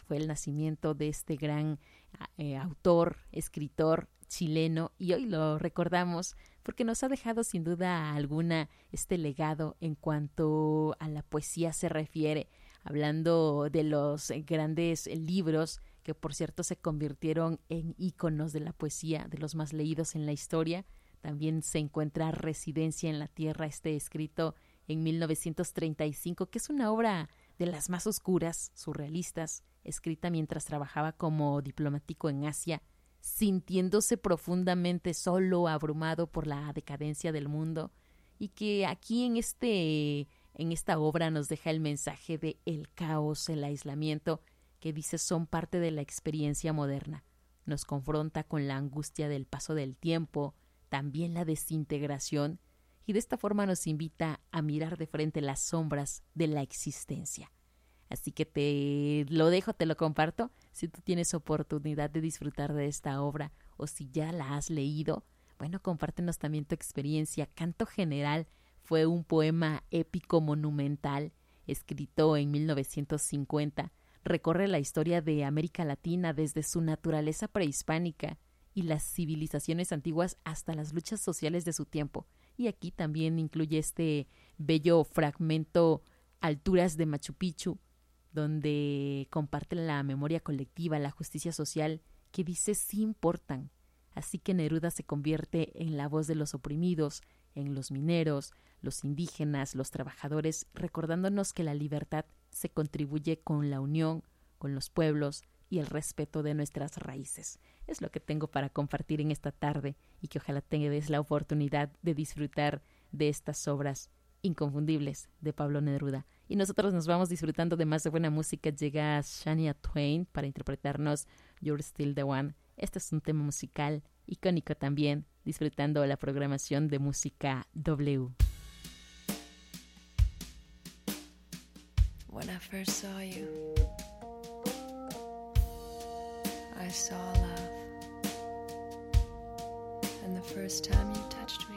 fue el nacimiento de este gran autor, escritor chileno, y hoy lo recordamos porque nos ha dejado sin duda alguna este legado en cuanto a la poesía se refiere, hablando de los grandes libros que por cierto se convirtieron en íconos de la poesía, de los más leídos en la historia. También se encuentra Residencia en la Tierra, escrito en 1935, que es una obra de las más oscuras, surrealistas, escrita mientras trabajaba como diplomático en Asia, sintiéndose profundamente solo, abrumado por la decadencia del mundo, y que aquí en esta obra nos deja el mensaje de el caos, el aislamiento, que dice son parte de la experiencia moderna. Nos confronta con la angustia del paso del tiempo, también la desintegración, y de esta forma nos invita a mirar de frente las sombras de la existencia. Así que te lo dejo, te lo comparto. Si tú tienes oportunidad de disfrutar de esta obra o si ya la has leído, bueno, compártenos también tu experiencia. Canto General fue un poema épico monumental escrito en 1950. Recorre la historia de América Latina desde su naturaleza prehispánica y las civilizaciones antiguas hasta las luchas sociales de su tiempo. Y aquí también incluye este bello fragmento Alturas de Machu Picchu, donde comparten la memoria colectiva, la justicia social, que dice sí importan. Así que Neruda se convierte en la voz de los oprimidos, en los mineros, los indígenas, los trabajadores, recordándonos que la libertad se contribuye con la unión, con los pueblos y el respeto de nuestras raíces. Es lo que tengo para compartir en esta tarde y que ojalá tengas la oportunidad de disfrutar de estas obras inconfundibles de Pablo Neruda. Y nosotros nos vamos disfrutando de más de buena música. Llega Shania Twain para interpretarnos You're Still the One. Este es un tema musical icónico también, disfrutando la programación de Música W. When I first saw you, I saw love. And the first time you touched